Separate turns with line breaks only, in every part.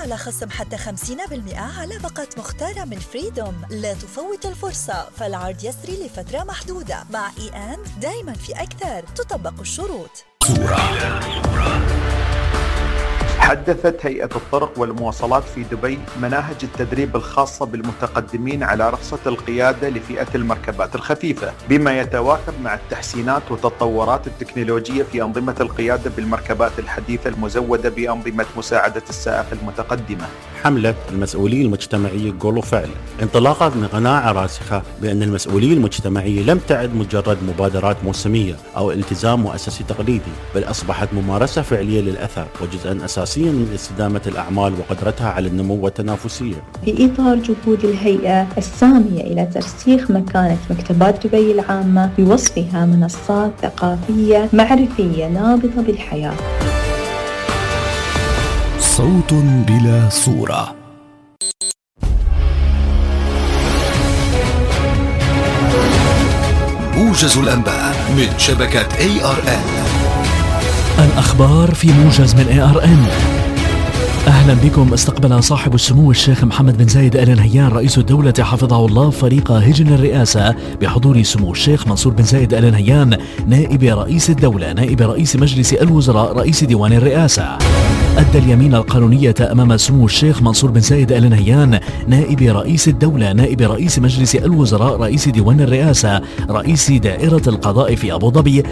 على خصم حتى 50% على باقة مختارة من فريدوم. لا تفوت الفرصة، فالعرض يسري لفترة محدودة. مع E&, دايما في أكثر، تطبق الشروط.
حدثت هيئة الطرق والمواصلات في دبي مناهج التدريب الخاصة بالمتقدمين على رخصة القيادة لفئة المركبات الخفيفة، بما يتواكب مع التحسينات والتطورات التكنولوجية في أنظمة القيادة بالمركبات الحديثة المزودة بأنظمة مساعدة السائق المتقدمة.
حملة المسؤولية المجتمعية قول وفعل، انطلاقا من قناعة راسخة بأن المسؤولية المجتمعية لم تعد مجرد مبادرات موسمية أو التزام مؤسسي تقليدي، بل أصبحت ممارسة فعلية للأثر وجزءا أساسيا من استدامة الأعمال وقدرتها على النمو والتنافسية.
في إطار جهود الهيئة السامية إلى ترسيخ مكانة مكتبات دبي العامة بوصفها منصات ثقافية معرفية نابضة بالحياة.
صوت بلا صورة. موجز الأنباء من شبكة ARN.
الأخبار في موجز من ARN. أهلا بكم. استقبل صاحب السمو الشيخ محمد بن زايد آل نهيان رئيس الدولة حفظه الله فريق هجن الرئاسة بحضور سمو الشيخ منصور بن زايد آل نهيان نائب رئيس الدولة، نائب رئيس مجلس الوزراء، رئيس ديوان الرئاسة. أدى اليمين القانونية أمام سمو الشيخ منصور بن زايد آل نهيان نائب رئيس الدولة، نائب رئيس مجلس الوزراء، رئيس ديوان الرئاسة، رئيس دائرة القضاء في أبو ظبي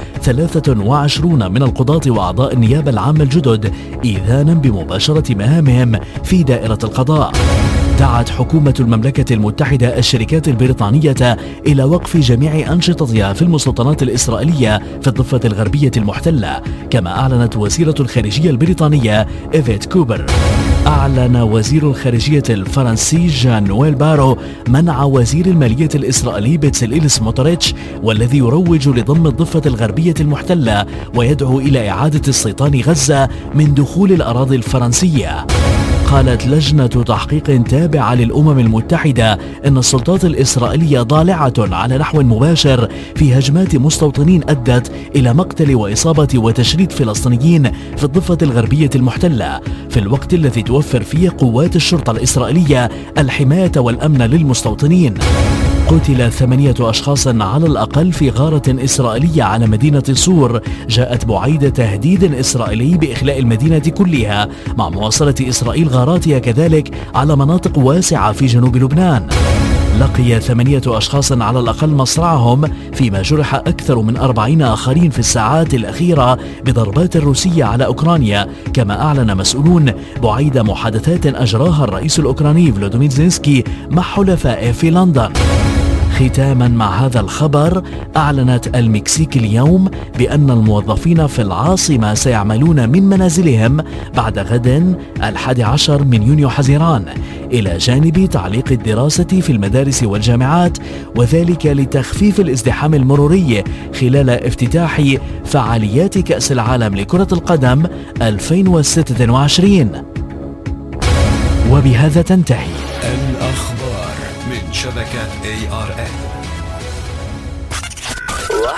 23 من القضاة وأعضاء النيابة العامة الجدد إذانا بمباشرة مهامهم في دائرة القضاء. دعت حكومة المملكة المتحدة الشركات البريطانية إلى وقف جميع أنشطتها في المستوطنات الإسرائيلية في الضفة الغربية المحتلة. كما أعلنت وزيرة الخارجية البريطانية إيفيت كوبر. أعلن وزير الخارجية الفرنسي جان نويل بارو منع وزير المالية الإسرائيلي بتسليل سموتريتش، والذي يروج لضم الضفة الغربية المحتلة ويدعو إلى إعادة استيطان غزة من دخول الأراضي الفرنسية. قالت لجنة تحقيق تابعة للأمم المتحدة إن السلطات الإسرائيلية ضالعة على نحو مباشر في هجمات مستوطنين أدت إلى مقتل وإصابة وتشريد فلسطينيين في الضفة الغربية المحتلة، في الوقت الذي توفر فيه قوات الشرطة الإسرائيلية الحماية والأمن للمستوطنين. قتل 8 أشخاص على الأقل في غارة إسرائيلية على مدينة صور، جاءت بعيد تهديد إسرائيلي بإخلاء المدينة كلها، مع مواصلة إسرائيل غاراتها كذلك على مناطق واسعة في جنوب لبنان. لقي 8 أشخاص على الأقل مصرعهم، فيما جرح أكثر من 40 آخرين في الساعات الأخيرة بضربات روسية على أوكرانيا. كما أعلن مسؤولون بعيد محادثات أجراها الرئيس الأوكراني فلوديمير زيلينسكي مع حلفائه في لندن. ختاما مع هذا الخبر، أعلنت المكسيك اليوم بأن الموظفين في العاصمة سيعملون من منازلهم بعد غد 11 من يونيو حزيران، إلى جانب تعليق الدراسة في المدارس والجامعات، وذلك لتخفيف الازدحام المروري خلال افتتاح فعاليات كأس العالم لكرة القدم 2026. وبهذا تنتهي
الأخبار من شبكة ARN.